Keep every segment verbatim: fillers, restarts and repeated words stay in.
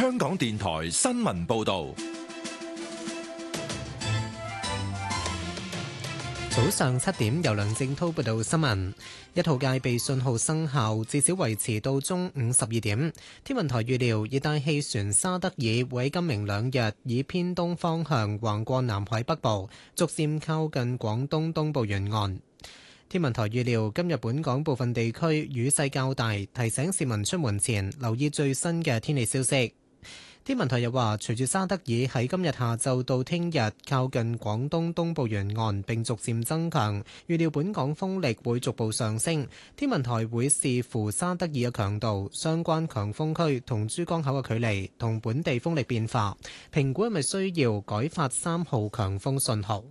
香港電台新聞報道。 早上七點，由梁正滔報道新聞。一號戒備信號生效，至少維持到中午十二點。天文台預料熱帶氣旋沙德爾會喺今明兩日以偏東方向橫過南海北部，逐漸靠近廣東東部沿岸。天文台預料今日本港部分地區雨勢較大，提醒市民出門前留意最新嘅天氣消息。天文台又話，隨住沙德爾喺今日下晝到聽日靠近廣東東部沿岸並逐漸增強，預料本港風力會逐步上升。天文台會視乎沙德爾嘅強度、相關強風區同珠江口嘅距離同本地風力變化，評估係咪需要改發三號強風信號。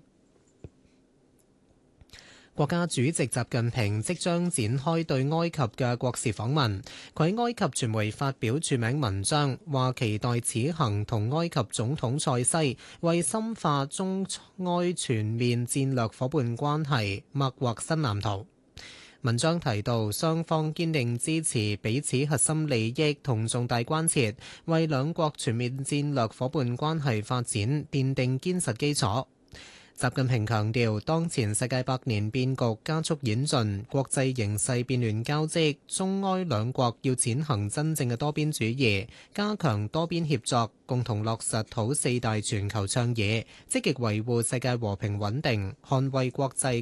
國家主席習近平即將展開對埃及嘅國事訪問，佢喺埃及傳媒發表署名文章，話期待此行同埃及總統塞西為深化中埃全面戰略夥伴關係擘劃新藍圖。文章提到，雙方堅定支持彼此核心利益同重大關切，為兩國全面戰略夥伴關係發展奠定堅實基礎。習近平強調，當前世界百年變局加速演進，國際形勢變亂交織，中埃兩國要踐行真正嘅多邊主義，加強多邊協作，共同落實好四大全球倡議，積極維護世界和平穩定，捍衛國際